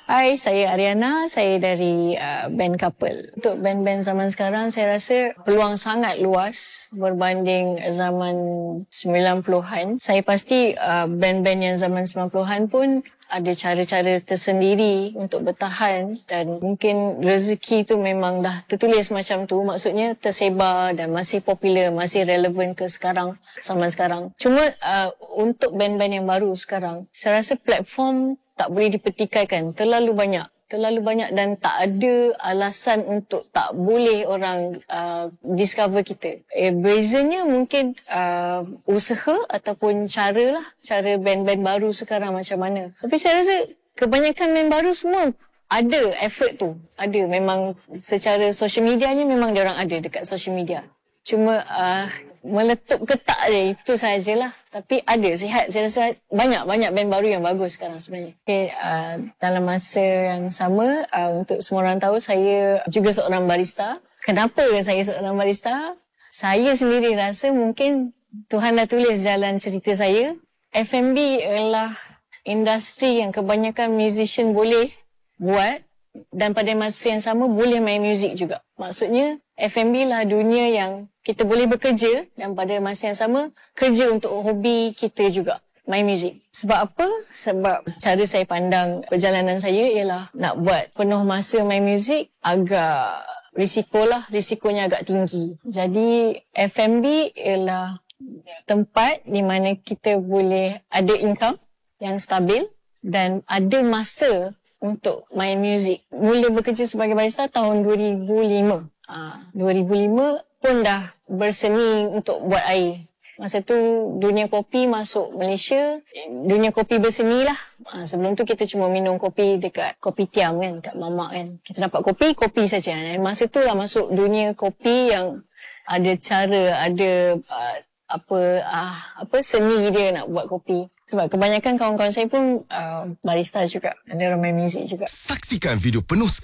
Hai, saya Ariana. Saya dari band Couple. Untuk band-band zaman sekarang, saya rasa peluang sangat luas berbanding zaman 90-an. Saya pasti band-band yang zaman 90-an pun ada cara-cara tersendiri untuk bertahan dan mungkin rezeki tu memang dah tertulis macam tu. Maksudnya tersebar dan masih popular, masih relevan ke sekarang, zaman sekarang. Cuma untuk band-band yang baru sekarang, saya rasa platform tak boleh dipertikaikan. Terlalu banyak dan tak ada alasan untuk tak boleh orang discover kita. Bezanya mungkin usaha ataupun cara band-band baru sekarang macam mana. Tapi saya rasa kebanyakan band baru semua ada effort tu. Ada, memang secara social medianya memang diorang ada dekat social media. Cuma meletup ke tak dia, itu sajalah. Tapi ada, sihat. Saya rasa banyak band baru yang bagus sekarang sebenarnya. Okay, dalam masa yang sama, untuk semua orang tahu, saya juga seorang barista. Kenapa saya seorang barista? Saya sendiri rasa mungkin Tuhan dah tulis jalan cerita saya. F&B ialah industri yang kebanyakan musician boleh buat dan pada masa yang sama boleh main muzik juga. Maksudnya F&B lah dunia yang kita boleh bekerja dan pada masa yang sama kerja untuk hobi kita juga, main muzik. Sebab apa? Sebab cara saya pandang perjalanan saya ialah nak buat penuh masa main muzik agak risikonya agak tinggi. Jadi F&B ialah tempat di mana kita boleh ada income yang stabil dan ada masa untuk main muzik. Mula bekerja sebagai barista tahun 2005. 2005 pun dah berseni untuk buat air. Masa tu dunia kopi masuk Malaysia, dunia kopi berseni lah. Sebelum tu kita cuma minum kopi dekat Kopitiam kan, kat Mamak kan. Kita dapat kopi saja. Masa tu lah masuk dunia kopi yang ada cara, ada seni dia nak buat kopi. Sebab kebanyakan kawan-kawan saya pun barista juga. Ada orang main muzik juga. Saksikan video penuh